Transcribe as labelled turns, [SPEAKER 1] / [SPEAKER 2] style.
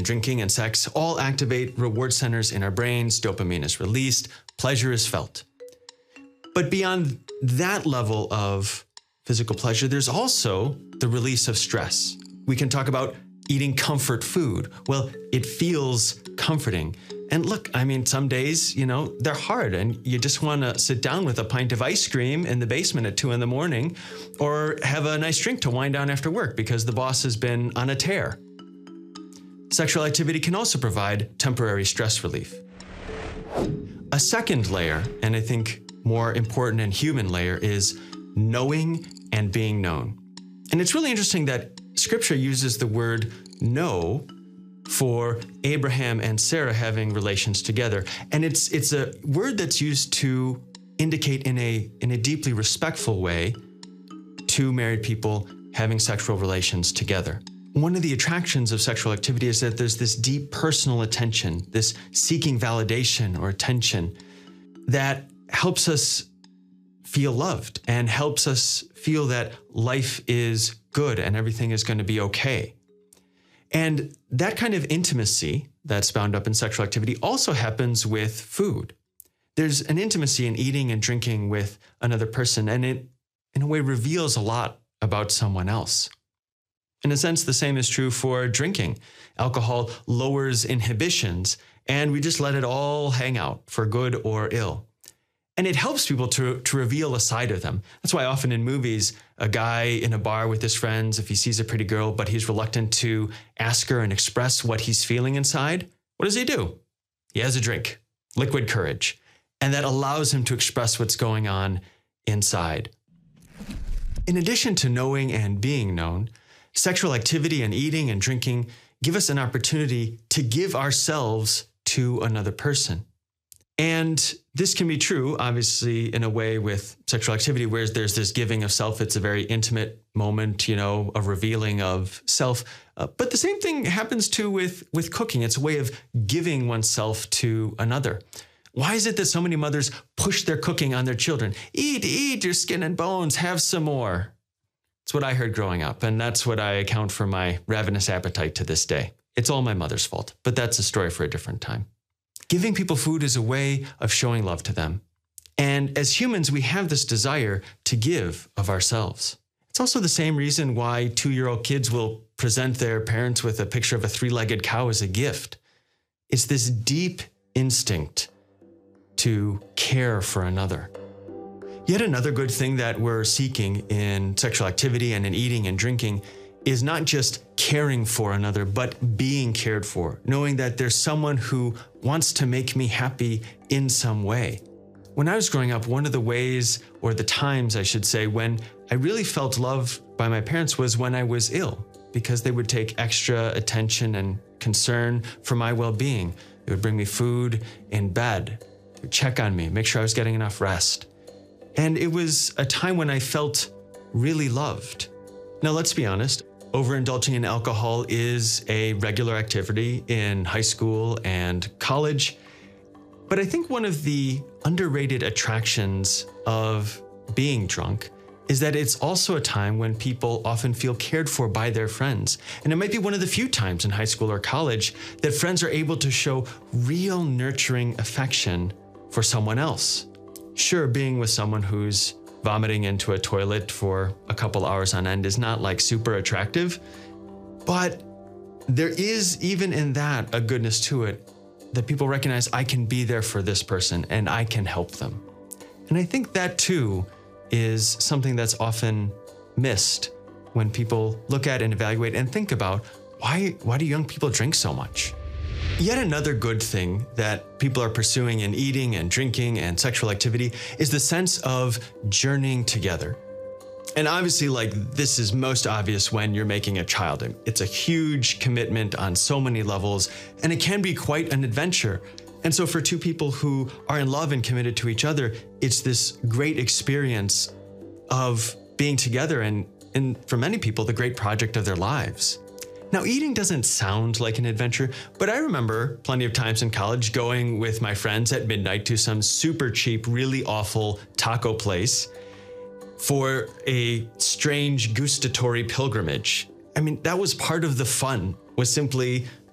[SPEAKER 1] and drinking and sex all activate reward centers in our brains. Dopamine is released, pleasure is felt. But beyond that level of physical pleasure, there's also the release of stress. We can talk about eating comfort food. Well, it feels comforting. And look, I mean, some days, they're hard and you just want to sit down with a pint of ice cream in the basement at 2 a.m. or have a nice drink to wind down after work because the boss has been on a tear. Sexual activity can also provide temporary stress relief. A second layer, and I think more important and human layer, is knowing and being known. And it's really interesting that Scripture uses the word know for Abraham and Sarah having relations together. And it's a word that's used to indicate in a deeply respectful way two married people having sexual relations together. One of the attractions of sexual activity is that there's this deep personal attention, this seeking validation or attention that helps us feel loved and helps us feel that life is good and everything is going to be okay. And that kind of intimacy that's bound up in sexual activity also happens with food. There's an intimacy in eating and drinking with another person, and it, in a way, reveals a lot about someone else. In a sense, the same is true for drinking. Alcohol lowers inhibitions, and we just let it all hang out for good or ill. And it helps people to reveal a side of them. That's why often in movies, a guy in a bar with his friends, if he sees a pretty girl, but he's reluctant to ask her and express what he's feeling inside, what does he do? He has a drink, liquid courage. And that allows him to express what's going on inside. In addition to knowing and being known, sexual activity and eating and drinking give us an opportunity to give ourselves to another person. And this can be true, obviously, in a way with sexual activity, where there's this giving of self. It's a very intimate moment, a revealing of self. But the same thing happens too with cooking. It's a way of giving oneself to another. Why is it that so many mothers push their cooking on their children? Eat your skin and bones, have some more. It's what I heard growing up, and that's what I account for my ravenous appetite to this day. It's all my mother's fault, but that's a story for a different time. Giving people food is a way of showing love to them. And as humans, we have this desire to give of ourselves. It's also the same reason why 2-year-old kids will present their parents with a picture of a 3-legged cow as a gift. It's this deep instinct to care for another. Yet another good thing that we're seeking in sexual activity and in eating and drinking is not just caring for another, but being cared for, knowing that there's someone who wants to make me happy in some way. When I was growing up, one of the ways, or the times I should say, when I really felt loved by my parents was when I was ill, because they would take extra attention and concern for my well-being. They would bring me food in bed, they would check on me, make sure I was getting enough rest. And it was a time when I felt really loved. Now, let's be honest. Overindulging in alcohol is a regular activity in high school and college. But I think one of the underrated attractions of being drunk is that it's also a time when people often feel cared for by their friends. And it might be one of the few times in high school or college that friends are able to show real nurturing affection for someone else. Sure, being with someone who's vomiting into a toilet for a couple hours on end is not like super attractive, but there is even in that a goodness to it that people recognize I can be there for this person and I can help them. And I think that too is something that's often missed when people look at and evaluate and think about why do young people drink so much? Yet another good thing that people are pursuing in eating and drinking and sexual activity is the sense of journeying together. And obviously, this is most obvious when you're making a child. It's a huge commitment on so many levels, and it can be quite an adventure. And so for two people who are in love and committed to each other, it's this great experience of being together and for many people, the great project of their lives. Now, eating doesn't sound like an adventure, but I remember plenty of times in college going with my friends at midnight to some super cheap, really awful taco place for a strange gustatory pilgrimage. I mean, that was part of the fun, was simply